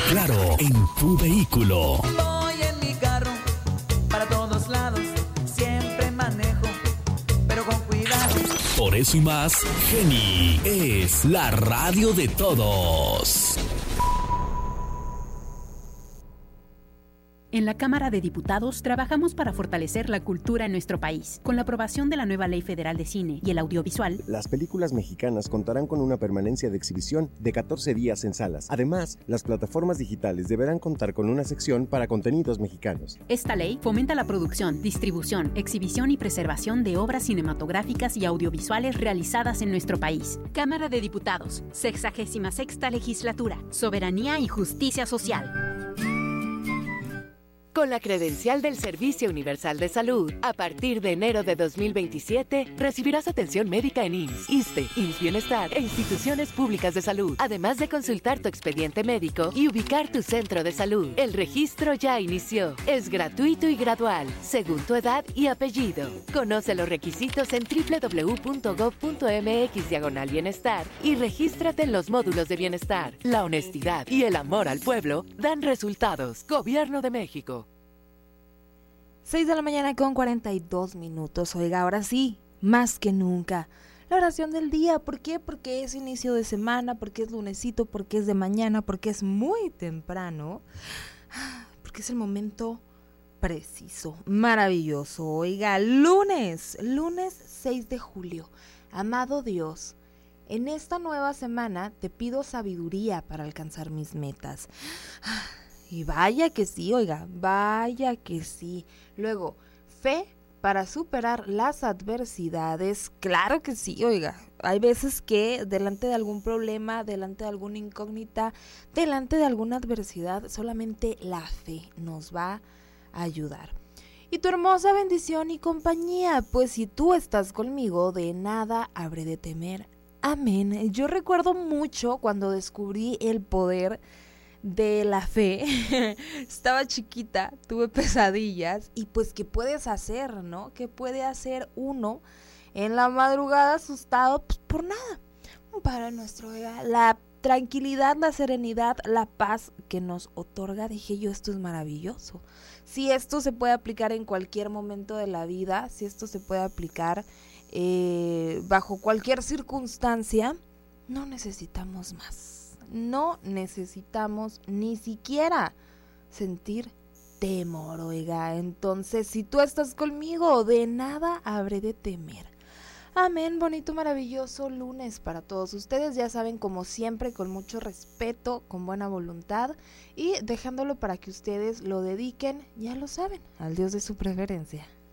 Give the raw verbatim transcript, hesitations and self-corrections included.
claro, en tu vehículo. Voy en mi carro para todos lados, siempre manejo, pero con cuidado. Por eso y más, Geni es la radio de todos. En la Cámara de Diputados trabajamos para fortalecer la cultura en nuestro país. Con la aprobación de la nueva Ley Federal de Cine y el Audiovisual, las películas mexicanas contarán con una permanencia de exhibición de catorce días en salas. Además, las plataformas digitales deberán contar con una sección para contenidos mexicanos. Esta ley fomenta la producción, distribución, exhibición y preservación de obras cinematográficas y audiovisuales realizadas en nuestro país. Cámara de Diputados, sexagésima sexta legislatura, soberanía y justicia social. Con la credencial del Servicio Universal de Salud, a partir de enero de dos mil veintisiete, recibirás atención médica en I M S S, ISSSTE, I M S S Bienestar e instituciones públicas de salud, además de consultar tu expediente médico y ubicar tu centro de salud. El registro ya inició. Es gratuito y gradual, según tu edad y apellido. Conoce los requisitos en doble u doble u doble u punto gob punto eme equis diagonal bienestar y regístrate en los módulos de bienestar. La honestidad y el amor al pueblo dan resultados. Gobierno de México. seis de la mañana con cuarenta y dos minutos. Oiga, ahora sí, más que nunca, la oración del día. ¿Por qué? Porque es inicio de semana, porque es lunesito, porque es de mañana, porque es muy temprano, porque es el momento preciso, maravilloso. Oiga, lunes, lunes seis de julio. Amado Dios, en esta nueva semana te pido sabiduría para alcanzar mis metas. Y vaya que sí, oiga, vaya que sí. Luego, fe para superar las adversidades. Claro que sí, oiga. Hay veces que delante de algún problema, delante de alguna incógnita, delante de alguna adversidad, solamente la fe nos va a ayudar. Y tu hermosa bendición y compañía, pues si tú estás conmigo, de nada habré de temer. Amén. Yo recuerdo mucho cuando descubrí el poder de la fe. Estaba chiquita, tuve pesadillas y pues ¿qué puedes hacer, no? ¿Qué puede hacer uno en la madrugada asustado? Pues por nada. Para nuestro la tranquilidad, la serenidad, la paz que nos otorga, dije yo, esto es maravilloso. Si esto se puede aplicar en cualquier momento de la vida, si esto se puede aplicar eh, bajo cualquier circunstancia, no necesitamos más. No necesitamos ni siquiera sentir temor, oiga. Entonces, si tú estás conmigo, de nada habré de temer. Amén, bonito, maravilloso lunes para todos ustedes. Ya saben, como siempre, con mucho respeto, con buena voluntad y dejándolo para que ustedes lo dediquen, ya lo saben, al Dios de su preferencia.